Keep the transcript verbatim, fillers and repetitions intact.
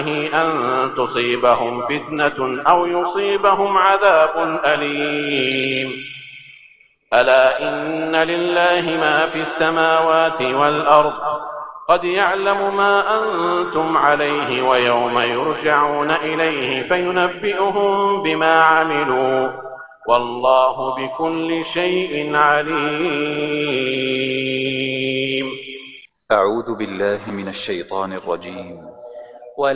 أن تصيبهم فتنة أو يصيبهم عذاب أليم. ألا إن لله ما في السماوات والأرض قد يعلم ما أنتم عليه ويوم يرجعون إليه فينبئهم بما عملوا والله بكل شيء عليم. أعوذ بالله من الشيطان الرجيم.